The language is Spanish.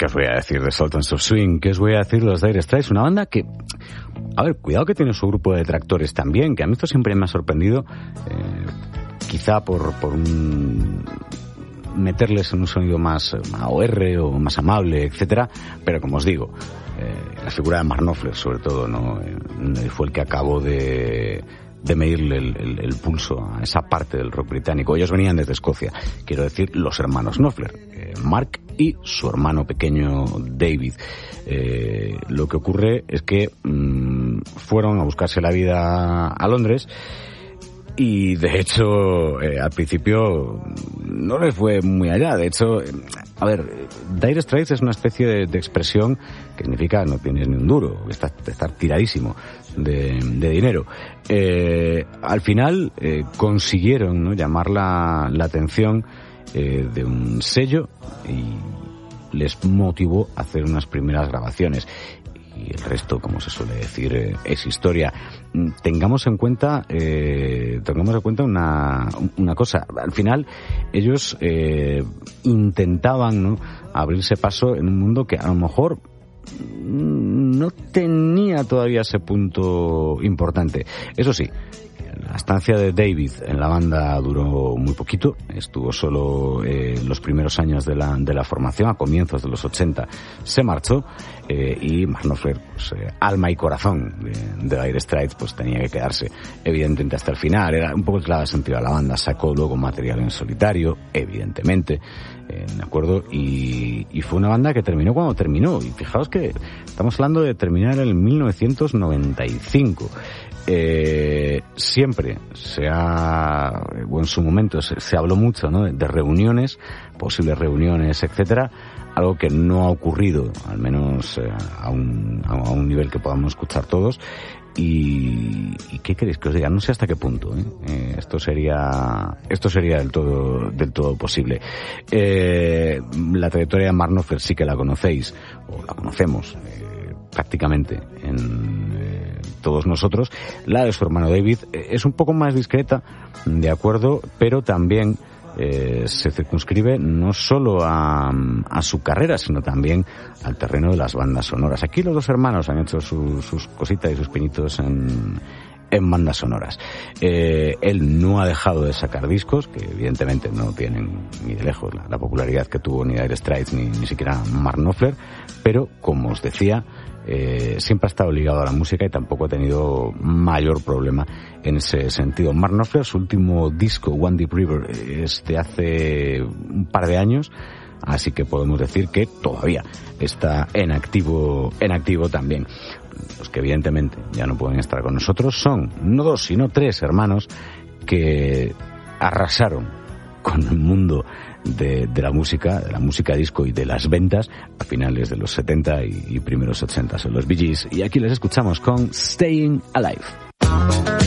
¿qué os voy a decir de Sultans of Swing? ¿Qué os voy a decir de los Dire Straits? Una banda que, a ver, cuidado que tiene su grupo de detractores también, que a mí esto siempre me ha sorprendido, quizá por meterles en un sonido más AOR o más amable, etcétera, pero como os digo, la figura de Mark Knopfler, sobre todo, no fue el que acabó de medirle el pulso a esa parte del rock británico. Ellos venían desde Escocia, quiero decir, los hermanos Knopfler, Mark y su hermano pequeño David. Lo que ocurre es que fueron a buscarse la vida a Londres y de hecho al principio no les fue muy allá. De hecho, a ver, Dire Straits es una especie de expresión que significa no tienes ni un duro, estar tiradísimo de dinero. Al final consiguieron, ¿no?, llamar la atención de un sello y les motivó a hacer unas primeras grabaciones. Y el resto, como se suele decir, es historia. Tengamos en cuenta una cosa. Al final, ellos intentaban, ¿no?, abrirse paso en un mundo que a lo mejor no tenía todavía ese punto importante. Eso sí, la estancia de David en la banda duró muy poquito, estuvo solo los primeros años de la formación. A comienzos de los 80 se marchó y Mark Knopfler, pues, alma y corazón de Dire Straits, pues tenía que quedarse evidentemente hasta el final. Era un poco el clave sentido de la banda. Sacó luego material en solitario, evidentemente, ¿de acuerdo? Y fue una banda que terminó cuando terminó. Y fijaos que estamos hablando de terminar en 1995. Siempre en su momento se habló mucho, ¿no?, de reuniones, posibles reuniones, etcétera, algo que no ha ocurrido, al menos a un nivel que podamos escuchar todos. Y ¿qué queréis que os diga? No sé hasta qué punto esto sería del todo posible. La trayectoria de Mark Knopfler sí que la conocéis, o la conocemos prácticamente en todos nosotros. La de su hermano David es un poco más discreta, de acuerdo, pero también se circunscribe no solo a su carrera, sino también al terreno de las bandas sonoras. Aquí los dos hermanos han hecho sus cositas y sus pinitos en bandas sonoras. Él no ha dejado de sacar discos, que evidentemente no tienen ni de lejos la popularidad que tuvo ni Dire Straits ni siquiera Mark Knopfler, pero, como os decía, siempre ha estado ligado a la música y tampoco ha tenido mayor problema en ese sentido. Mark Knopfler, su último disco, One Deep River, es de hace un par de años, así que podemos decir que todavía está en activo también. Los que evidentemente ya no pueden estar con nosotros son no 2 sino 3 hermanos que arrasaron con el mundo de la música disco y de las ventas a finales de los 70 y primeros 80. Son los Bee Gees, y aquí les escuchamos con Staying Alive.